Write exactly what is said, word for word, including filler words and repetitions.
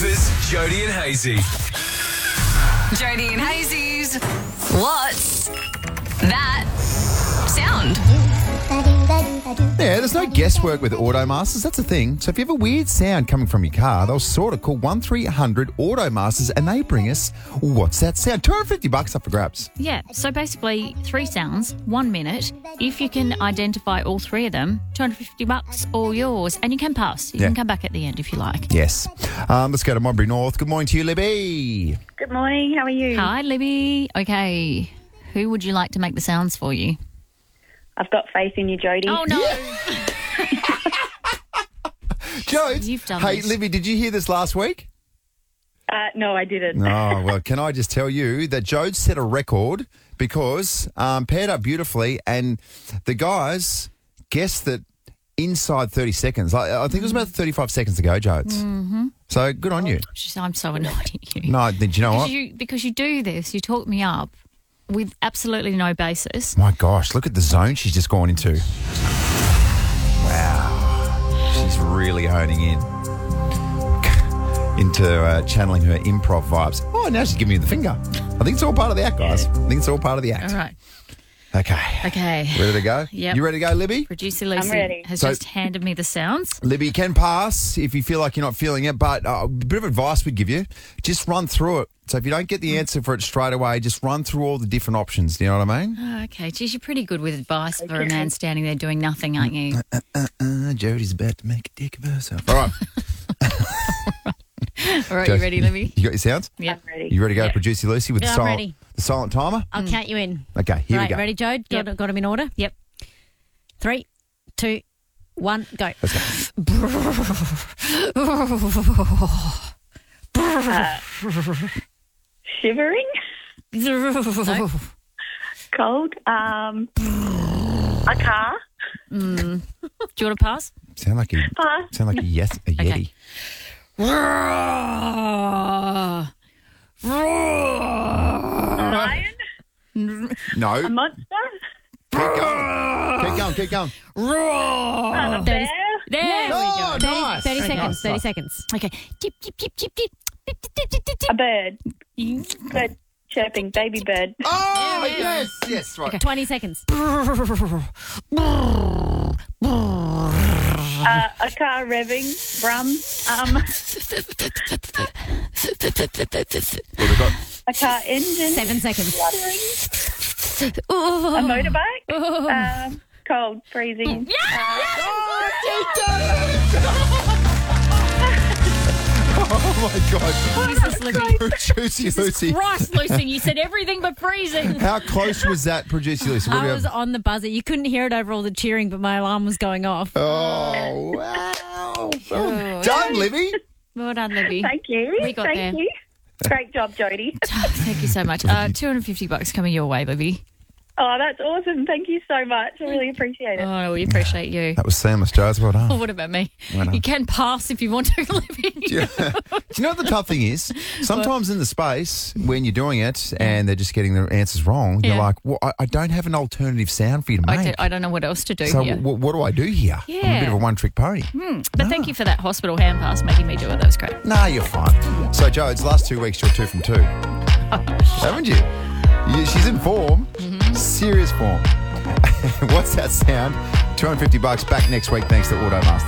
Movers, Jody and Hazy. Jody and Hazy's What's That Sound? Yeah, there's no guesswork with Automasters. That's the thing. So if you have a weird sound coming from your car, they'll sort of call one three hundred Automasters and they bring us What's That Sound? two hundred fifty bucks up for grabs. Yeah, so basically three sounds, one minute. If you can identify all three of them, two hundred fifty bucks, all yours. And you can pass. You Yeah. can come back at the end if you like. Yes. Um, let's go to Modbury North. Good morning to you, Libby. Good morning. How are you? Hi, Libby. Okay, who would you like to make the sounds for you? I've got faith in you, Jody. Oh, no. Jodes, You've done hey, this. Libby, did you hear this last week? Uh, no, I didn't. Oh, well, can I just tell you that Jodes set a record because um, paired up beautifully and the guys guessed that inside thirty seconds. Like, I think it was about thirty-five seconds ago, Jodes. Mm-hmm. So good on you. She's- I'm so annoyed at you. No, did you know because what? you, because you do this, you talk me up with absolutely no basis. My gosh, look at the zone she's just gone into. Wow. She's really honing in into uh, channeling her improv vibes. Oh, now she's giving me the finger. I think it's all part of the act, guys. I think it's all part of the act. All right. Okay. Okay. Ready to go? Yep. You ready to go, Libby? Producer Lucy ready. has So- just handed me the sounds. Libby, you can pass if you feel like you're not feeling it, but uh, a bit of advice we'd give you. Just run through it. So if you don't get the answer for it straight away, just run through all the different options. Do you know what I mean? Oh, okay. Geez, you're pretty good with advice for a man standing there doing nothing, aren't you? Uh, Jody's about to make a dick of herself. All right. All right, you ready, Libby? You got your sounds? Yep. I'm ready. You ready to go, Producer Lucy, with Yeah, the, I'm silent, ready. the silent timer? I'll count you in. Okay, here right, we go. ready, Jode? Got, Yep. got them in order? Yep. Three, two, one, go. Let's go. Shivering? Cold? Um, a car? Do you want to pass? Sound like a Pass. sound like a yes, a yeti. Lion? No, A monster? keep going, keep going, keep going. A bear? There Oh, we go. nice. thirty Okay, seconds, nice, thirty nice. seconds. Okay. Chip, chip, chip, chip, chip. Chip, chip, chip, chip, chip. A bird? Bird chirping, baby bird. Oh, yes, yes, right. twenty seconds. Uh, a car revving, brum. Um, What have we got? a car engine. Seven seconds. Fluttering. A motorbike. Um, cold, freezing. Oh, my God. Jesus, Libby. Producer Lucy. Christ, Lucy, you said everything but freezing. How close was that, Producer Lucy? What do I you was have? on the buzzer. You couldn't hear it over all the cheering, but my alarm was going off. Oh, wow. Well done, Libby. Well done, Libby. Thank you. We got Thank there. you. Great job, Jody. Thank you so much. Uh, two hundred fifty bucks coming your way, Libby. Oh, that's awesome. Thank you so much. I really appreciate it. Oh, we appreciate you. That was seamless, Jodes. Well done. Oh, what about me? Well done. You can pass if you want to, Libby. Do you, do you know what the tough thing is? Sometimes in the space when you're doing it and they're just getting the answers wrong, you're Yeah. like, well, I, I don't have an alternative sound for you to I, make. do, I don't know what else to do so here. w- what do I do here? I'm a Yeah. bit of a one-trick pony. Hmm. But thank you for that hospital hand pass making me do it. That was great. Nah, you're fine. So, Jodes, last two weeks you're two from two. Haven't you? you? She's in form. Serious form. What's that sound? two hundred fifty bucks back next week thanks to Automaster.